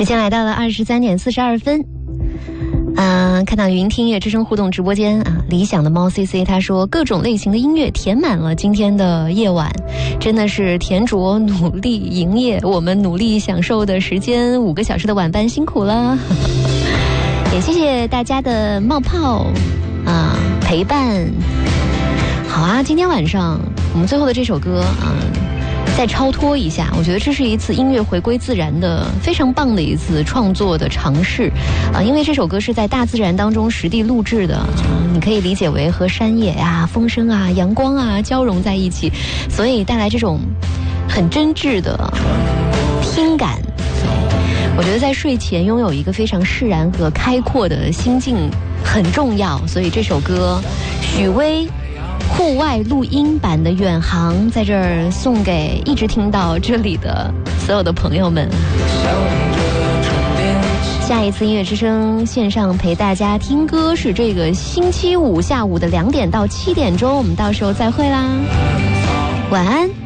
时间来到了23:42。看到云听音乐之声互动直播间啊，理想的猫 CC 他说各种类型的音乐填满了今天的夜晚，真的是田卓努力营业，我们努力享受的时间5个小时的晚班辛苦了。也谢谢大家的冒泡陪伴。好啊，今天晚上我们最后的这首歌再超脱一下，我觉得这是一次音乐回归自然的非常棒的一次创作的尝试因为这首歌是在大自然当中实地录制的你可以理解为和山野风声阳光交融在一起，所以带来这种很真挚的听感。我觉得在睡前拥有一个非常释然和开阔的心境很重要，所以这首歌许巍户外录音版的远航在这儿送给一直听到这里的所有的朋友们。下一次音乐之声线上陪大家听歌是这个星期五下午的2点到7点钟，我们到时候再会啦，晚安。